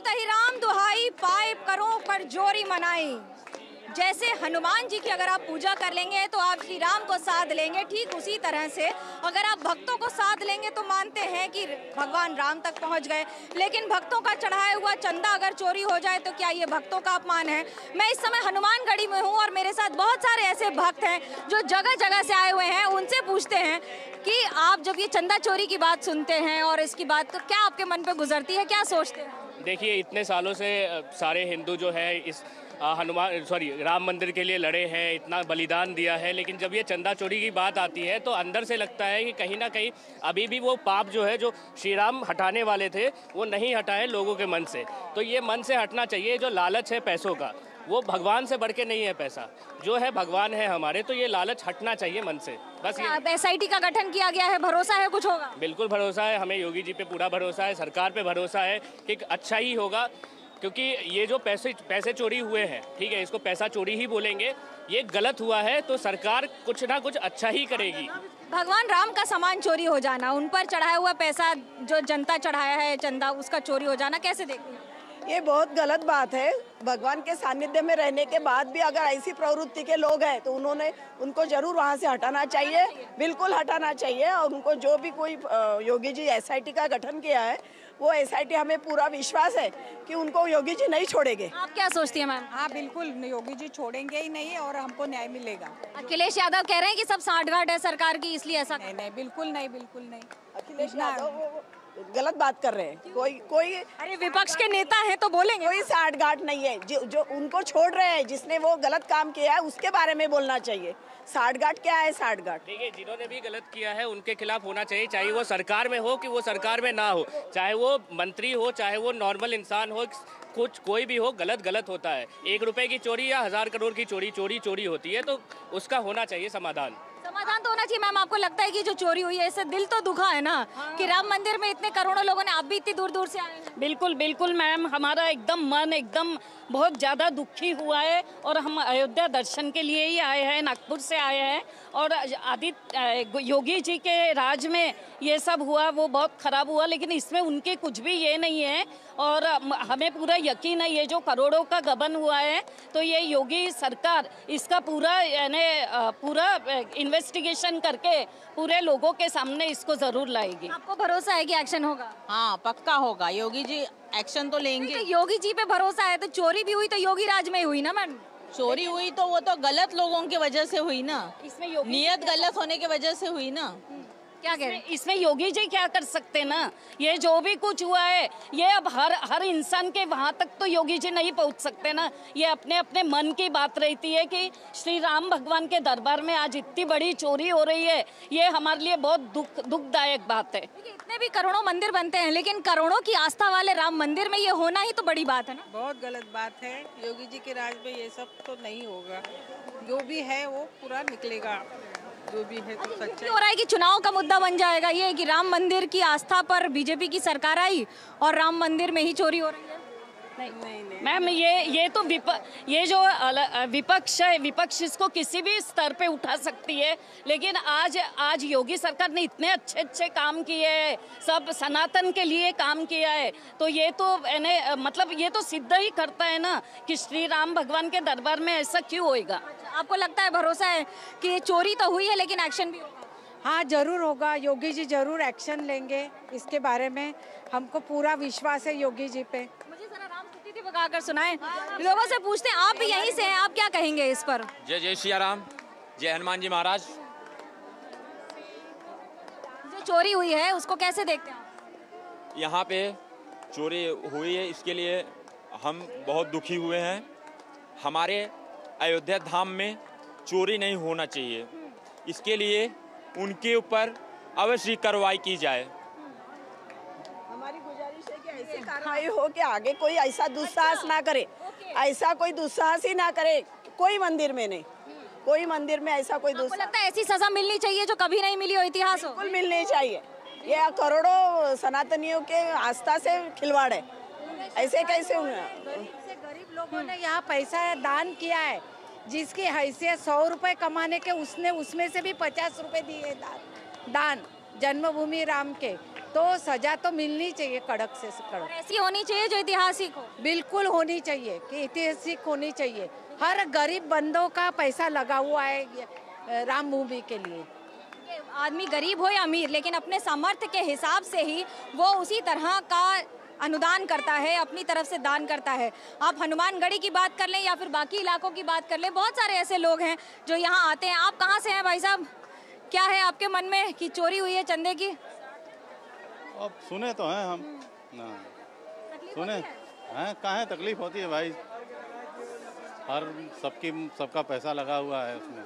तही राम दुहाई पाए करो पर जोरी मनाई। जैसे हनुमान जी की अगर आप पूजा कर लेंगे तो आप श्री राम को साध लेंगे, ठीक उसी तरह से अगर आप भक्तों को साध लेंगे तो मानते हैं कि भगवान राम तक पहुंच गए। लेकिन भक्तों का चढ़ाया हुआ चंदा अगर चोरी हो जाए तो क्या ये भक्तों का अपमान है? मैं इस समय हनुमानगढ़ी में हूँ और मेरे साथ बहुत सारे ऐसे भक्त हैं जो जगह जगह से आए हुए हैं। उनसे पूछते हैं कि आप जब ये चंदा चोरी की बात सुनते हैं और इसकी बात, तो क्या आपके मन पे गुजरती है, क्या सोचते हैं? देखिए, इतने सालों से सारे हिंदू जो है इस राम मंदिर के लिए लड़े हैं, इतना बलिदान दिया है, लेकिन जब ये चंदा चोरी की बात आती है तो अंदर से लगता है कि कहीं ना कहीं अभी भी वो पाप जो है, जो श्री राम हटाने वाले थे, वो नहीं हटाए लोगों के मन से। तो ये मन से हटना चाहिए। जो लालच है पैसों का, वो भगवान से बढ़ के नहीं है। पैसा जो है भगवान है हमारे, तो ये लालच हटना चाहिए मन से। बस ये SIT का गठन किया गया है, भरोसा है कुछ होगा? बिल्कुल भरोसा है, हमें योगी जी पे पूरा भरोसा है, सरकार पे भरोसा है कि अच्छा ही होगा। क्योंकि ये जो पैसे चोरी हुए हैं, ठीक है, इसको पैसा चोरी ही बोलेंगे, ये गलत हुआ है तो सरकार कुछ ना कुछ अच्छा ही करेगी। भगवान राम का सामान चोरी हो जाना, उन पर चढ़ाया हुआ पैसा जो जनता चढ़ाया है चंदा, उसका चोरी हो जाना कैसे देखते हैं? ये बहुत गलत बात है। भगवान के सानिध्य में रहने के बाद भी अगर ऐसी प्रवृत्ति के लोग हैं तो उनको जरूर वहाँ से हटाना चाहिए, बिल्कुल हटाना चाहिए। और उनको जो भी कोई योगी जी SIT का गठन किया है, वो SIT हमें पूरा विश्वास है कि उनको योगी जी नहीं छोड़ेंगे। आप क्या सोचती हैं मैम? हाँ बिल्कुल, योगी जी छोड़ेंगे ही नहीं और हमको न्याय मिलेगा। अखिलेश यादव कह रहे हैं कि सब सांठगांठ है सरकार की, इसलिए ऐसा। नहीं, बिल्कुल नहीं, बिल्कुल नहीं। अखिलेश यादव गलत बात कर रहे हैं। कोई अरे विपक्ष के नेता हैं तो बोलेंगे। कोई सांठगांठ नहीं है। जो उनको छोड़ रहे हैं, जिसने वो गलत काम किया है उसके बारे में बोलना चाहिए। सांठगांठ क्या है? सांठगांठ देखिए, जिन्होंने भी गलत किया है उनके खिलाफ होना चाहिए, चाहे वो सरकार में हो कि वो सरकार में ना हो, चाहे वो मंत्री हो, चाहे वो नॉर्मल इंसान हो, कोई भी हो, गलत होता है। 1 रुपए की चोरी या 1000 करोड़ की चोरी होती है, तो उसका होना चाहिए समाधान तो होना चाहिए। मैम, आपको लगता है कि जो चोरी हुई है इससे दिल तो दुखा है ना? कि राम मंदिर में इतने करोड़ों लोगों ने, आप भी इतनी दूर दूर से आए हैं। बिल्कुल बिल्कुल मैम, हमारा मन एकदम बहुत ज़्यादा दुखी हुआ है और हम अयोध्या दर्शन के लिए ही आए हैं, नागपुर से आए हैं। और योगी जी के राज में ये सब हुआ, वो बहुत ख़राब हुआ, लेकिन इसमें उनके कुछ भी ये नहीं है। और हमें पूरा यकीन है ये जो करोड़ों का गबन हुआ है, तो ये योगी सरकार इसका पूरा इन्वेस्टिगेशन करके पूरे लोगों के सामने इसको जरूर लाएगी। आपको भरोसा है कि एक्शन होगा? हाँ, पक्का होगा। योगी जी एक्शन तो लेंगे। तो योगी जी पे भरोसा है, तो चोरी भी हुई तो योगी राज में हुई ना मैडम? चोरी हुई तो वो तो गलत लोगों की वजह से हुई ना, इसमें नियत गलत होने की वजह से हुई ना। क्या कह रहे हैं? इसमें योगी जी क्या कर सकते ना? ये जो भी कुछ हुआ है, ये अब हर इंसान के वहाँ तक तो योगी जी नहीं पहुँच सकते ना। ये अपने अपने मन की बात रहती है कि श्री राम भगवान के दरबार में आज इतनी बड़ी चोरी हो रही है, ये हमारे लिए बहुत दुखदायक बात है। इतने भी करोड़ों मंदिर बनते हैं, लेकिन करोड़ों की आस्था वाले राम मंदिर में ये होना ही तो बड़ी बात है ना? बहुत गलत बात है। योगी जी के राज में ये सब तो नहीं होगा। जो भी है वो पूरा निकलेगा, जो भी है तो सच्चा हो रहा है कि चुनाव का मुद्दा बन जाएगा ये कि राम मंदिर की आस्था पर बीजेपी की सरकार आई और राम मंदिर में ही चोरी हो रही है। नहीं मैम, ये तो ये जो विपक्ष है, विपक्ष इसको किसी भी स्तर पे उठा सकती है, लेकिन आज योगी सरकार ने इतने अच्छे काम किए हैं, सब सनातन के लिए काम किया है, तो ये तो मतलब ये तो सिद्ध ही करता है ना कि श्री राम भगवान के दरबार में ऐसा क्यों होएगा। आपको लगता है, भरोसा है कि चोरी तो हुई है लेकिन एक्शन भी होगा? हाँ, जरूर होगा। योगी जी जरूर एक्शन लेंगे इसके बारे में, हमको पूरा विश्वास है योगी जी पे। मुझे जरा राम स्तुति बगाकर सुनाएं। लोगों से पूछते हैं, आप भी यहीं से हैं, आप क्या कहेंगे इस पर? जय जय सिया राम, जय हनुमान जी महाराज। जो चोरी हुई है उसको कैसे देखते हैं? यहाँ पे चोरी हुई है, इसके लिए हम बहुत दुखी हुए हैं। हमारे अयोध्या धाम में चोरी नहीं होना चाहिए, इसके लिए उनके ऊपर अवश्य कार्रवाई की जाए। हमारी गुजारिश है कि ऐसी कार्रवाई हो कि आगे कोई ऐसा दुस्साहस ना करे, ऐसा कोई दुस्साहस ही ना करे, कोई मंदिर में नहीं, कोई मंदिर में ऐसा कोई दुस्साहस। लगता है ऐसी सजा मिलनी चाहिए जो कभी नहीं मिली हो, इतिहास हो। बिल्कुल मिलनी चाहिए। ये करोड़ों सनातनियों के आस्था से खिलवाड़ है, ऐसे कैसे हुए? गरीब लोगों ने यहाँ पैसा दान किया है, जिसकी हैसियत 100 रुपए कमाने के, उसने उसमें से भी 50 रुपए दिए दान जन्मभूमि राम के। तो सजा तो मिलनी चाहिए कड़क से कड़क। ऐसी होनी चाहिए जो ऐतिहासिक हो। बिल्कुल होनी चाहिए कि ऐतिहासिक होनी चाहिए। हर गरीब बंदों का पैसा लगा हुआ है ये राम मूवी के लिए। आदमी गरीब हो या अमीर, लेकिन अपने सामर्थ्य के हिसाब से ही वो उसी तरह का अनुदान करता है, अपनी तरफ से दान करता है। आप हनुमानगढ़ी की बात कर लें या फिर बाकी इलाकों की बात कर लें, बहुत सारे ऐसे लोग हैं जो यहाँ आते हैं। आप कहाँ से हैं भाई साहब? क्या है आपके मन में कि चोरी हुई है चंदे की? अब सुने तो हैं हम ना, सुने हैं कहाँ तकलीफ होती है भाई, हर सबका पैसा लगा हुआ है उसमें।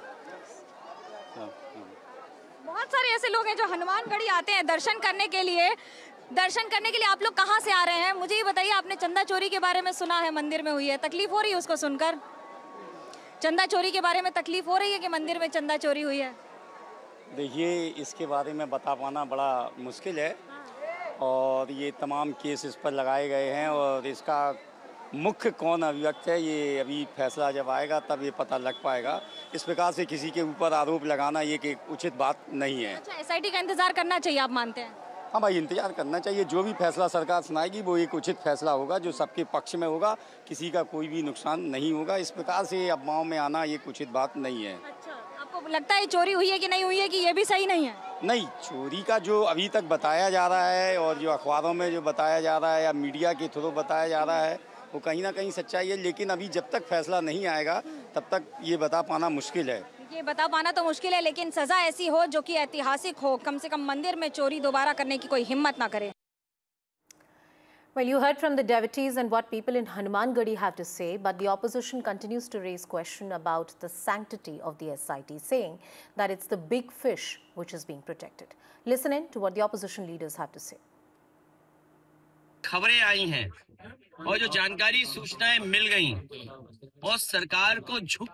बहुत सारे ऐसे लोग हैं जो हनुमानगढ़ी आते हैं दर्शन करने के लिए। आप लोग कहाँ से आ रहे हैं? मुझे ये बताइए, आपने चंदा चोरी के बारे में सुना है मंदिर में हुई है, तकलीफ हो रही है उसको सुनकर? चंदा चोरी के बारे में तकलीफ हो रही है कि मंदिर में चंदा चोरी हुई है? देखिए, इसके बारे में बता पाना बड़ा मुश्किल है और ये तमाम केस इस पर लगाए गए हैं और इसका मुख्य कौन अभियुक्त है ये अभी फैसला जब आएगा तब ये पता लग पाएगा। इस प्रकार से किसी के ऊपर आरोप लगाना ये कि उचित बात नहीं है। अच्छा, एसआईटी का इंतजार करना चाहिए आप मानते हैं? हाँ भाई, इंतजार करना चाहिए। जो भी फैसला सरकार सुनाएगी वो एक उचित फैसला होगा जो सबके पक्ष में होगा, किसी का कोई भी नुकसान नहीं होगा। इस प्रकार से अफवाहों में आना ये उचित बात नहीं है। अच्छा, आपको लगता है चोरी हुई है कि नहीं हुई है, कि ये भी सही नहीं है? नहीं, चोरी का जो अभी तक बताया जा रहा है और जो अखबारों में जो बताया जा रहा है या मीडिया के थ्रू बताया जा रहा है वो कहीं ना कहीं सच्चाई है, लेकिन अभी जब तक फैसला नहीं आएगा तब तक ये बता पाना मुश्किल है। ये बता पाना तो मुश्किल है, लेकिन सजा ऐसी हो जो कि ऐतिहासिक हो, कम से कम मंदिर में चोरी दोबारा करने की कोई हिम्मत ना करे। Well, you heard from the devotees and what people in Hanumangarhi have to say, but the opposition continues to raise question about the sanctity of the SIT, saying that it's the big fish which is being protected. Listen in to what the opposition leaders have to say. खबरें आई हैं और जो जानकारी सूचनाएं मिल गई और सरकार को झुक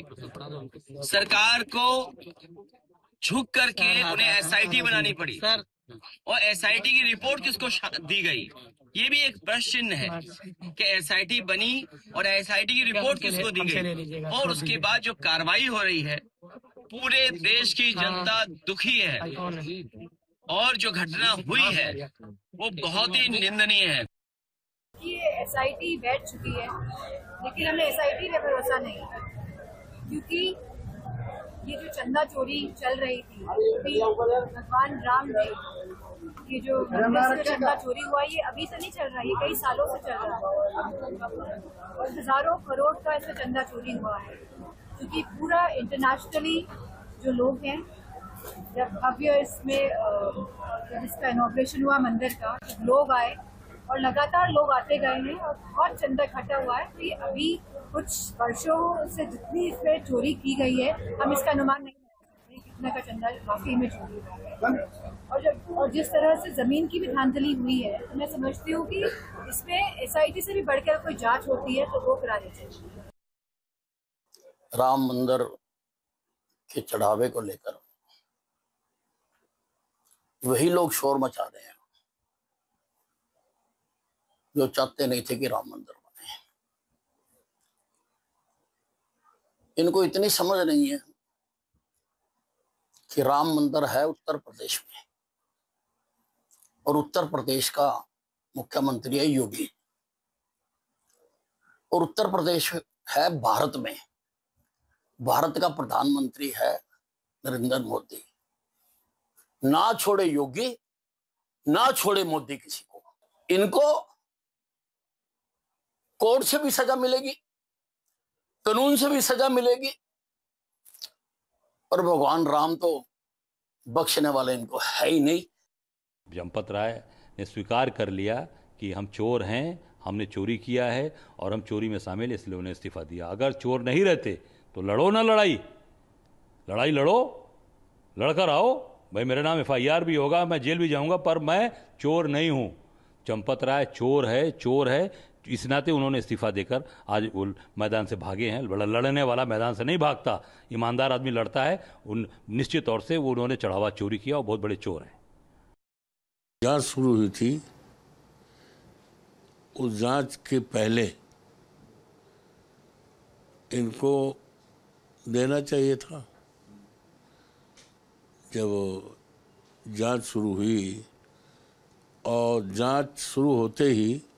करके उन्हें एसआईटी बनानी पड़ी और एसआईटी की रिपोर्ट किसको दी गई, ये भी एक प्रश्न चिन्ह है कि एसआईटी बनी और एसआईटी की रिपोर्ट किसको दी गई। और उसके बाद जो कार्रवाई हो रही है, पूरे देश की जनता दुखी है और जो घटना हुई है वो बहुत ही निंदनीय है। ये एसआईटी बैठ चुकी है, लेकिन हमें एसआईटी पे भरोसा नहीं, क्योंकि ये जो चंदा चोरी चल रही थी, भगवान राम ने ये जो मंदिर से चंदा चोरी हुआ, ये अभी से नहीं चल रहा है, ये कई सालों से चल रहा है और हजारों करोड़ का इससे चंदा चोरी हुआ है। क्योंकि पूरा इंटरनेशनली जो लोग हैं, जब भव्य इसमें जब इसका इनॉग्रेशन हुआ मंदिर का, लोग आए और लगातार लोग आते गए हैं और बहुत चंदा इकट्ठा हुआ है। तो ये अभी कुछ वर्षों से जितनी इसमें चोरी की गई है, हम इसका अनुमान नहीं लगा कितना का चंदा वाकई में चोरी हुआ है। और जिस तरह से जमीन की भी धांधली हुई है, तो मैं समझती हूँ कि इसमें एसआईटी से भी बढ़कर कोई जांच होती है तो वो करानी चाहिए। राम मंदिर के चढ़ावे को लेकर वही लोग शोर मचा रहे हैं जो चाहते नहीं थे कि राम मंदिर बने। इनको इतनी समझ नहीं है कि राम मंदिर है उत्तर प्रदेश में और उत्तर प्रदेश का मुख्यमंत्री है योगी और उत्तर प्रदेश है भारत में, भारत का प्रधानमंत्री है नरेंद्र मोदी। ना छोड़े योगी, ना छोड़े मोदी किसी को। इनको कोर्ट से भी सजा मिलेगी, कानून से भी सजा मिलेगी और भगवान राम तो बख्शने वाले इनको है ही नहीं। चंपत राय ने स्वीकार कर लिया कि हम चोर हैं, हमने चोरी किया है और हम चोरी में शामिल, इसलिए उन्हें इस्तीफा दिया। अगर चोर नहीं रहते तो लड़ो ना लड़ाई लड़ो, लड़कर आओ भाई, मेरे नाम FIR भी होगा, मैं जेल भी जाऊंगा, पर मैं चोर नहीं हूं। चंपत राय चोर है, इस नाते उन्होंने इस्तीफा देकर आज मैदान से भागे हैं। लड़ने वाला मैदान से नहीं भागता, ईमानदार आदमी लड़ता है। उन निश्चित तौर से वो उन्होंने चढ़ावा चोरी किया और बहुत बड़े चोर हैं। जांच शुरू हुई थी, उस जांच के पहले इनको देना चाहिए था। जब जांच शुरू हुई और जांच शुरू होते ही